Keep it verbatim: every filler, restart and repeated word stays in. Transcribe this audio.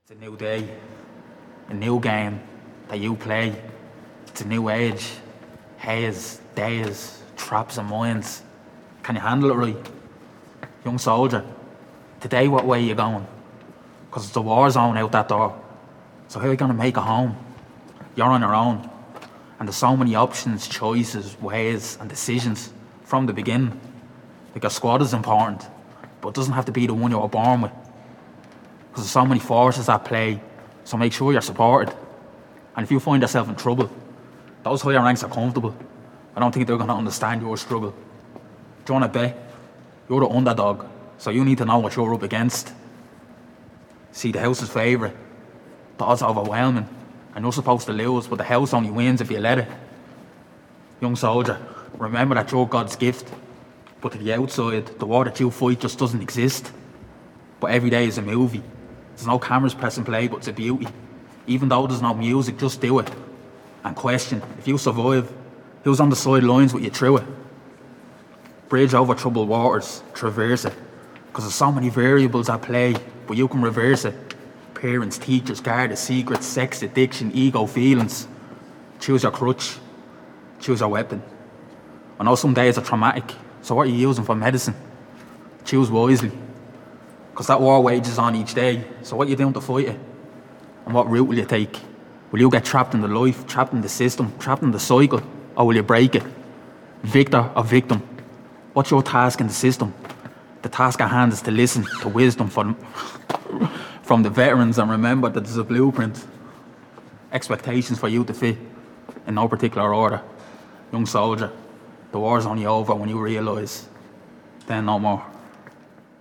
It's a new day, a new game that you play. It's a new age, haze, days, traps and mines. Can you handle it right? Young soldier, today what way are you going? Because it's a war zone out that door. So how are you going to make it home? You're on your own. And there's so many options, choices, ways and decisions from the beginning. Like your squad is important, but it doesn't have to be the one you were born with. Because there's so many forces at play, so make sure you're supported. And if you find yourself in trouble, those higher ranks are comfortable. I don't think they're going to understand your struggle. Do you want to bet? You're the underdog, so you need to know what you're up against. See, the house's favourite. The odds are overwhelming, and you're supposed to lose, but the house only wins if you let it. Young soldier, remember that you're God's gift, but to the outside, the war that you fight just doesn't exist. But every day is a movie. There's no cameras pressing play, but it's a beauty. Even though there's no music, just do it. And question, if you survive, who's on the sidelines with you through it? Bridge over troubled waters, traverse it. Because there's so many variables at play, but you can reverse it. Parents, teachers, guards, secrets, sex, addiction, ego, feelings. Choose your crutch. Choose your weapon. I know some days are traumatic, so what are you using for medicine? Choose wisely. Because that war wages on each day, so what are you doing to fight it? And what route will you take? Will you get trapped in the life, trapped in the system, trapped in the cycle, or will you break it? Victor or victim? What's your task in the system? The task at hand is to listen to wisdom from, from the veterans and remember that there's a blueprint. Expectations for you to fit in no particular order. Young soldier, the war's only over when you realise, then no more.